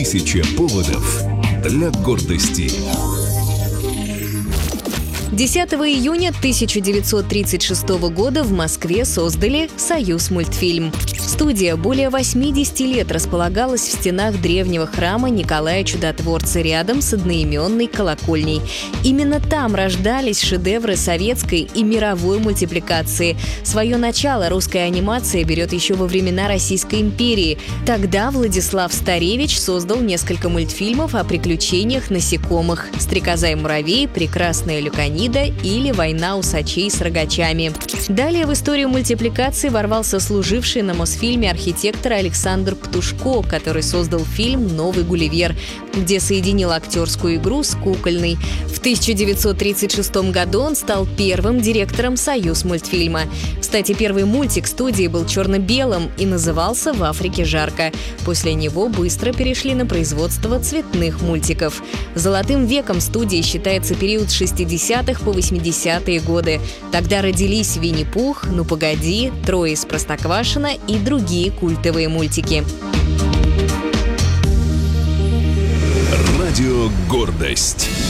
1000 поводов для гордости. 10 июня 1936 года в Москве создали «Союзмультфильм». Студия более 80 лет располагалась в стенах древнего храма Николая Чудотворца рядом с одноименной колокольней. Именно там рождались шедевры советской и мировой мультипликации. Свое начало русская анимация берет еще во времена Российской империи. Тогда Владислав Старевич создал несколько мультфильмов о приключениях насекомых: «Стрекоза и муравей», «Прекрасная Люканида» или «Война усачей с рогачами». Далее в историю мультипликации ворвался служивший на Мосфильме архитектор Александр Птушко, который создал фильм «Новый Гулливер», где соединил актерскую игру с кукольной. В 1936 году он стал первым директором «Союзмультфильма». Кстати, первый мультик студии был черно-белым и назывался «В Африке жарко». После него быстро перешли на производство цветных мультиков. Золотым веком студии считается период с 60-х по 80-е годы. Тогда родились «Винни-Пух», «Ну погоди», «Трое из Простоквашино» и другие культовые мультики. Радио «Гордость».